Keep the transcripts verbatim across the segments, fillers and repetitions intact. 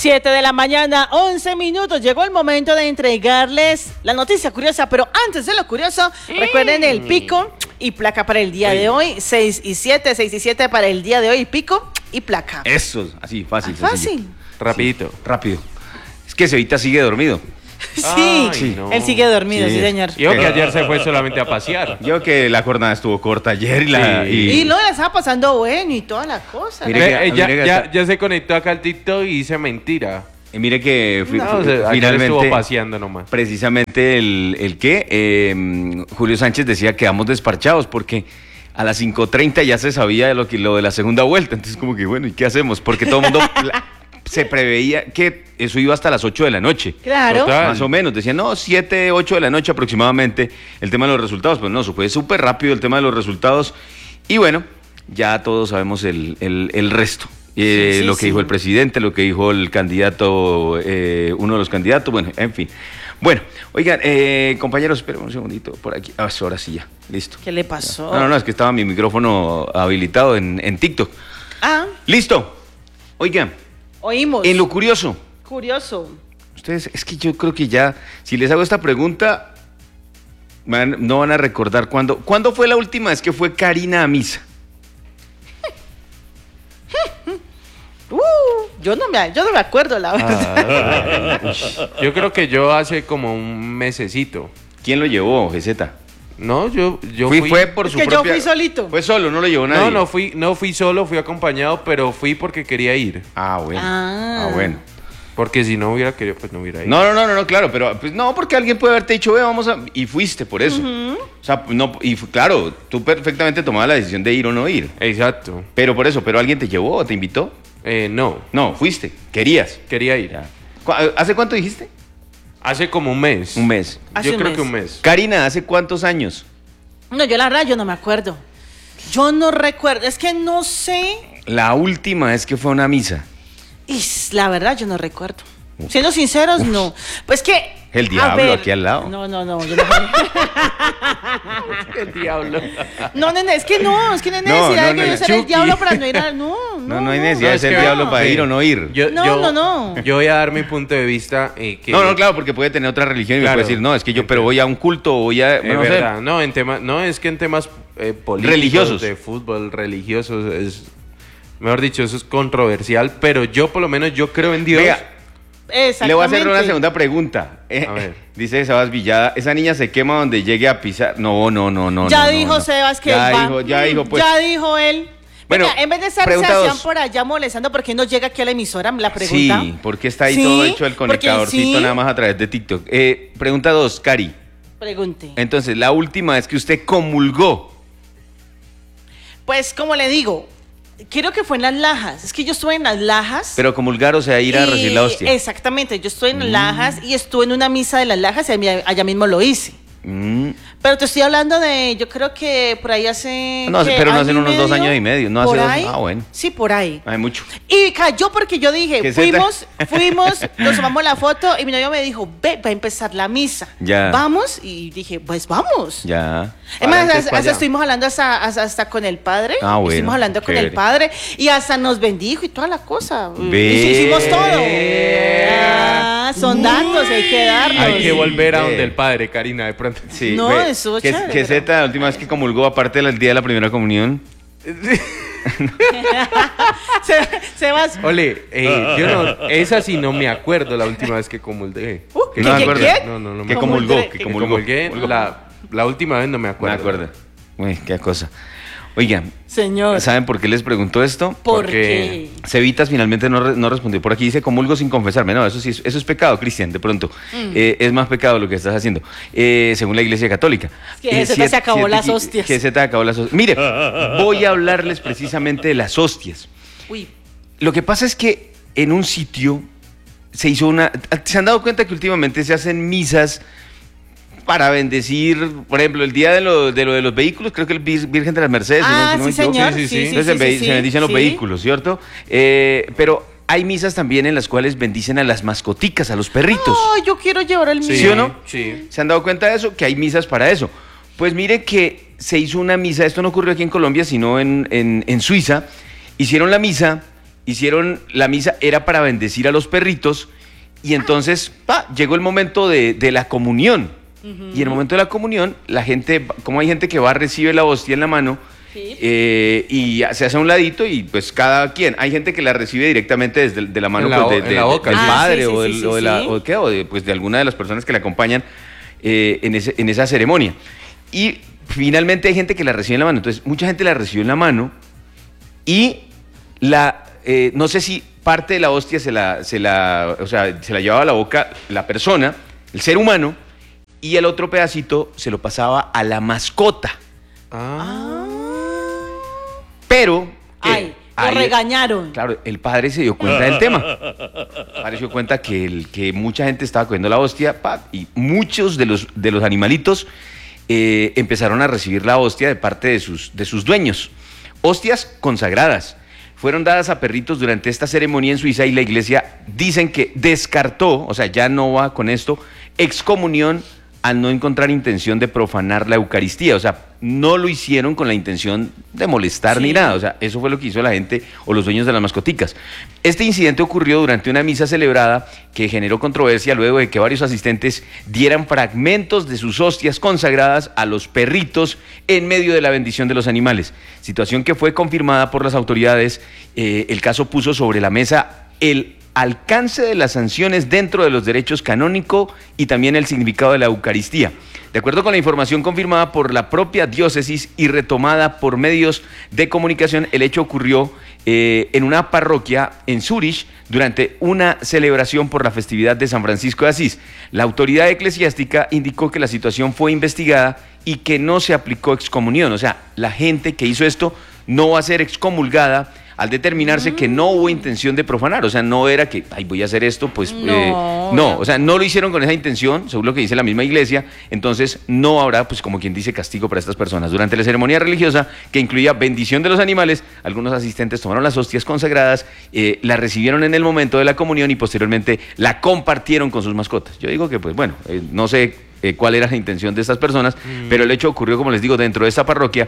siete de la mañana, once minutos. Llegó el momento de entregarles la noticia curiosa, pero antes de lo curioso, mm. recuerden el pico y placa para el día sí. de hoy. seis y siete, seis y siete para el día de hoy, pico y placa. Eso, así, fácil. Ah, fácil. Rapidito. Sí. Rápido. Es que Cevita sigue dormido. Sí, Ay, no. él sigue dormido, sí, sí señor. Yo que ayer se fue solamente a pasear. Yo que la jornada estuvo corta ayer y la... Sí. Y... y no, la estaba pasando bueno y toda la cosa. Mire que, eh, ya, mire que ya, ya se conectó acá al TikTok y dice mentira. Y mire que no, o sea, finalmente estuvo paseando nomás. Precisamente el, el que eh, Julio Sánchez decía que vamos desparchados porque a las cinco treinta ya se sabía de lo, que, lo de la segunda vuelta. Entonces como que bueno, ¿y qué hacemos? Porque todo el mundo... se preveía que eso iba hasta las ocho de la noche. Claro. Total. Más o menos. Decían, no, siete, ocho de la noche aproximadamente el tema de los resultados. Pues no, eso fue súper rápido el tema de los resultados. Y bueno, ya todos sabemos el, el, el resto. Eh, sí, sí, lo que sí. dijo el presidente, lo que dijo el candidato, eh, uno de los candidatos, bueno, en fin. Bueno, oigan, eh, compañeros, esperen un segundito por aquí. Ah, ahora sí ya, listo. ¿Qué le pasó? No, no, no, es que estaba mi micrófono habilitado en, en TikTok. Ah. Listo. Oigan. Oímos. En lo curioso. Curioso. Ustedes, es que yo creo que ya, si les hago esta pregunta, man, no van a recordar cuándo. ¿Cuándo fue la última vez que fue Karina a misa? uh, yo, no me, yo no me acuerdo, la verdad. Ah, yo creo que yo hace como un mesecito. ¿Quién lo llevó, G Z? No, yo, yo fui, fui... Fue por es su que propia... yo fui solito. Fue solo, no lo llevó nadie. No, no fui, no fui solo, fui acompañado, pero fui porque quería ir. Ah, bueno. Ah, ah bueno. Porque si no hubiera querido, pues no hubiera ido. No, no, no, no, no claro, pero pues no, porque alguien puede haberte dicho, ve, vamos a... Y fuiste por eso. Uh-huh. O sea, no, y claro, tú perfectamente tomabas la decisión de ir o no ir. Exacto. Pero por eso, ¿pero alguien te llevó o te invitó? Eh, no. No, fuiste, querías. Quería ir. Ya. ¿Hace cuánto dijiste? Hace como un mes. Un mes. Hace Yo un creo mes. que un mes. Karina, ¿hace cuántos años? No, yo la verdad, yo no me acuerdo. Yo no recuerdo, es que no sé. La última vez que fue a una misa. Y la verdad, yo no recuerdo. Siendo sinceros, Uf. no. Pues que... El diablo ver, aquí al lado. No, no, no. Yo no... el diablo. No, nene, es que no, es que no hay necesidad no, no, de que yo sea el diablo para no ir a... No, no, no, no hay necesidad de ser el diablo para ir o no ir. Yo, no, yo, no, no. Yo voy a dar mi punto de vista. Eh, que... No, no, claro, porque puede tener otra religión y claro, me puede decir, no, es que yo, pero voy a un culto, voy a... Es no verdad, sé. no, en tema, no, es que en temas eh, políticos, religiosos, de fútbol, religiosos, es... Mejor dicho, eso es controversial, pero yo por lo menos yo creo en Dios. Vea, le voy a hacer una segunda pregunta. Eh, a ver. Dice Sebas Villada, esa niña se quema donde llegue a pisar. No, no, no, no. Ya no, dijo no, no. Sebas que ya va. dijo, ya dijo, pues. Ya dijo él. Bueno, Venga, en vez de estar Sebastián por allá molestando, ¿por qué no llega aquí a la emisora? La pregunta. Sí, porque está ahí ¿Sí? todo hecho el conectadorcito sí. nada más a través de TikTok. Eh, pregunta dos, Cari. Pregunte. Entonces, la última vez que usted comulgó. Pues, como le digo, creo que fue en Las Lajas. Es que yo estuve en Las Lajas. Pero comulgar, o sea, ir a recibir la hostia. Exactamente, yo estuve en Las Lajas mm. y estuve en una misa de Las Lajas y allá mismo lo hice. Mm. Pero te estoy hablando de, yo creo que por ahí hace... No, pero no hacen unos medio, dos años y medio, no por hace ahí, dos, ah, bueno. Sí, por ahí. Hay mucho. Y cayó porque yo dije, fuimos, fuimos, nos tomamos la foto y mi novio me dijo, ve, va a empezar la misa. Ya. Vamos, y dije, pues vamos. Ya. Es más, hasta, hasta estuvimos hablando hasta, hasta, hasta con el padre. Ah, bueno. Estuvimos hablando chévere. con el padre y hasta nos bendijo y toda la cosa. Ve. Y hicimos todo. Ah, son datos, hay que darnos. Hay que volver a donde el padre, Karina, de pronto. Sí, no, ve. Eso que, chévere. Que Z, la última vez que comulgó, aparte del día de la primera comunión. se, se vas. Ole, eh, yo no, esa sí no me acuerdo la última vez que comulgué. Uh, que ¿qué, no ¿qué, me ¿qué? No, no, no. Que me comulgó, que, que que comulgó. comulgué, la, la última vez no me acuerdo. Me acuerdo. Uy, qué cosa. Oigan, señor, ¿saben por qué les pregunto esto? ¿Por Porque qué? Cevitas finalmente no, re, no respondió. Por aquí dice comulgo sin confesarme. No, eso sí, eso es pecado, Cristian, de pronto. Mm. Eh, es más pecado lo que estás haciendo, eh, según la Iglesia Católica. Que eh, Z se acabó las hostias. Que Z acabó las hostias. Mire, voy a hablarles precisamente de las hostias. Uy. Lo que pasa es que en un sitio se hizo una... ¿Se han dado cuenta que últimamente se hacen misas para bendecir, por ejemplo, el día de lo de, lo de los vehículos? Creo que el Virgen de las Mercedes. Ah, ¿no? sí, señor. Sí, sí, sí. Entonces sí, sí, se sí, bendicen los sí. vehículos, ¿cierto? Eh, pero hay misas también en las cuales bendicen a las mascoticas, a los perritos. No, yo quiero llevar el mío. ¿Sí o no? Sí. ¿Se han dado cuenta de eso? Que hay misas para eso. Pues mire que se hizo una misa, esto no ocurrió aquí en Colombia, sino en, en, en Suiza. Hicieron la misa hicieron la misa, era para bendecir a los perritos, y entonces pa, llegó el momento de, de la comunión. Uh-huh. Y en el momento de la comunión, la gente, como hay gente que va, recibe la hostia en la mano, sí. eh, y se hace a un ladito, y pues cada quien, hay gente que la recibe directamente desde de la mano la, pues, de, de, la boca, del ah, padre, sí, sí, o, del, sí, o, de sí, la, sí. o, ¿qué? o de, pues, de alguna de las personas que le acompañan eh, en, ese, en esa ceremonia. Y finalmente hay gente que la recibe en la mano. Entonces, mucha gente la recibió en la mano, y la, eh, no sé si parte de la hostia se la, se la, o sea, se la llevaba a la boca la persona, el ser humano, y el otro pedacito se lo pasaba a la mascota. Ah. Pero... Ay, eh, lo ahí, regañaron. Claro, el padre se dio cuenta del tema. El padre se dio cuenta que, el, que mucha gente estaba cogiendo la hostia, pa, y muchos de los, de los animalitos eh, empezaron a recibir la hostia de parte de sus, de sus dueños. Hostias consagradas. Fueron dadas a perritos durante esta ceremonia en Suiza, y la iglesia dicen que descartó, o sea, ya no va con esto, excomunión al no encontrar intención de profanar la Eucaristía. O sea, no lo hicieron con la intención de molestar, sí, ni nada. O sea, eso fue lo que hizo la gente o los dueños de las mascoticas. Este incidente ocurrió durante una misa celebrada que generó controversia luego de que varios asistentes dieran fragmentos de sus hostias consagradas a los perritos en medio de la bendición de los animales. Situación que fue confirmada por las autoridades. Eh, el caso puso sobre la mesa el alcance de las sanciones dentro de los derechos canónicos y también el significado de la Eucaristía. De acuerdo con la información confirmada por la propia diócesis y retomada por medios de comunicación, el hecho ocurrió eh, en una parroquia en Zúrich durante una celebración por la festividad de San Francisco de Asís. La autoridad eclesiástica indicó que la situación fue investigada y que no se aplicó excomunión. O sea, la gente que hizo esto no va a ser excomulgada al determinarse mm. que no hubo intención de profanar. O sea, no era que, ay, voy a hacer esto, pues no, eh, no, o sea, no lo hicieron con esa intención, según lo que dice la misma iglesia. Entonces no habrá, pues como quien dice, castigo para estas personas. Durante la ceremonia religiosa, que incluía bendición de los animales, algunos asistentes tomaron las hostias consagradas, eh, la recibieron en el momento de la comunión y posteriormente la compartieron con sus mascotas. Yo digo que, pues bueno, eh, no sé Eh, cuál era la intención de estas personas, mm. pero el hecho ocurrió, como les digo, dentro de esta parroquia,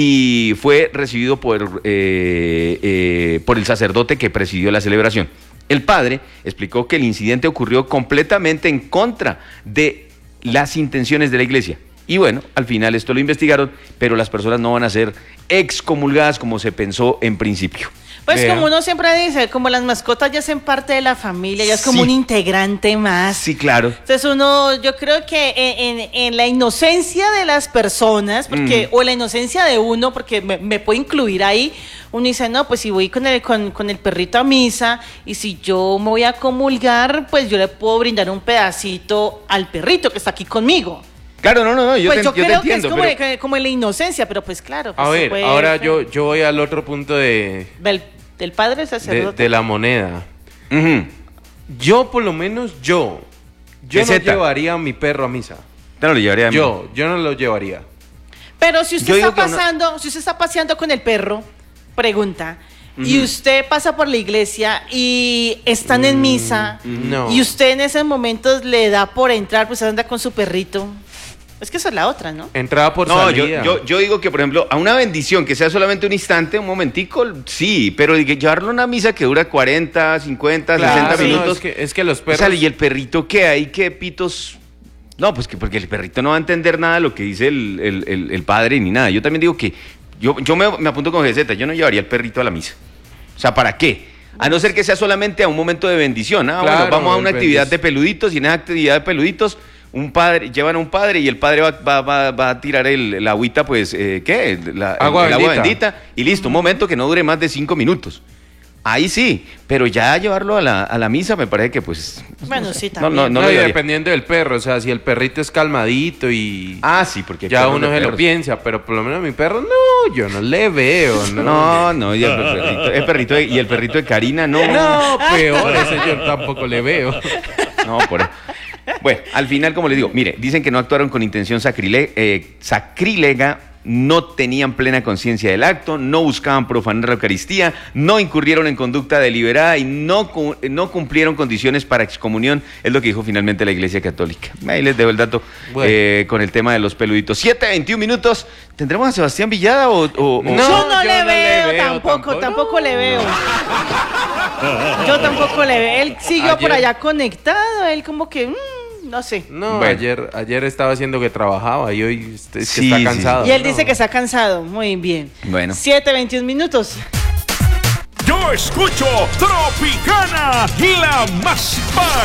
y fue recibido por, eh, eh, por el sacerdote que presidió la celebración. El padre explicó que el incidente ocurrió completamente en contra de las intenciones de la iglesia. Y bueno, al final esto lo investigaron, pero las personas no van a ser excomulgadas como se pensó en principio. Pues Vea. Como uno siempre dice, como las mascotas ya hacen parte de la familia, ya es como sí. un integrante más. Sí, claro. Entonces uno, yo creo que en, en, en la inocencia de las personas, porque mm. o la inocencia de uno, porque me, me puede incluir ahí, uno dice, no, pues si voy con el, con, con el perrito a misa, y si yo me voy a comulgar, pues yo le puedo brindar un pedacito al perrito que está aquí conmigo. Claro, no, no, no, yo, pues te, yo yo creo te entiendo. que es como, pero... de, como en la inocencia, pero pues claro. Pues a ver, puede, ahora pues, yo, yo voy al otro punto de... Del, del padre sacerdote. De, de la moneda. Uh-huh. Yo, por lo menos, yo, yo no Peseta. llevaría a mi perro a misa. No lo llevaría a mí. Yo, yo no lo llevaría. Pero si usted Yo está digo que pasando, uno... si usted está paseando con el perro, pregunta, Uh-huh. y usted pasa por la iglesia y están en misa, no. y usted en esos momentos le da por entrar, pues anda con su perrito. Es que esa es la otra, ¿no? Entrada por No, yo, salida. yo, yo digo que, por ejemplo, a una bendición que sea solamente un instante, un momentico, sí, pero de que llevarlo a una misa que dura cuarenta, cincuenta, Claro, sesenta sí, minutos. no, es, que, es que los perros... O sea, y el perrito, ¿qué hay? ¿Qué pitos? No, pues que porque el perrito no va a entender nada de lo que dice el, el, el, el padre ni nada. Yo también digo que, yo, yo me, me apunto con G Z, yo no llevaría el perrito a la misa. O sea, ¿para qué? A no ser que sea solamente a un momento de bendición. Ah, Claro, bueno, vamos a una el actividad bendic- de peluditos, y en esa actividad de peluditos, un padre, llevan a un padre y el padre va, va, va, va a tirar el, la agüita, pues, eh, ¿qué? La, Agua el, el agua bendita. bendita, y listo, un momento que no dure más de cinco minutos. Ahí sí, pero ya llevarlo a la, a la misa me parece que, pues... Bueno, sí, no, también. no, no No, lo y llevaría. dependiendo del perro, o sea, si el perrito es calmadito y... Ah, sí, porque... hay ya perros uno de se lo perros. piensa, pero por lo menos mi perro, no, yo no le veo, no. No, no, y el perrito, el perrito de- y el perrito de Karina, no. No, peor, ese yo tampoco le veo. No, por eso. Bueno, al final, como les digo, mire, dicen que no actuaron con intención sacrile- eh, sacrílega no tenían plena conciencia del acto, no buscaban profanar la Eucaristía, no incurrieron en conducta deliberada y no, no cumplieron condiciones para excomunión, es lo que dijo finalmente la Iglesia Católica. Ahí les dejo el dato bueno. eh, con el tema de los peluditos. siete, veintiún minutos. ¿Tendremos a Sebastián Villada o...? o, o... No, yo no, yo le, no veo, le veo, tampoco, tampoco, tampoco le veo. Yo tampoco le veo. Él siguió ayer, por allá conectado, él como que... Mmm, no sé. No, bueno. ayer, ayer estaba haciendo que trabajaba y hoy es que sí, está cansado. Sí, sí. Y él no. dice que está cansado. Muy bien. Bueno. siete, veintiún minutos. Yo escucho Tropicana, la más bacana.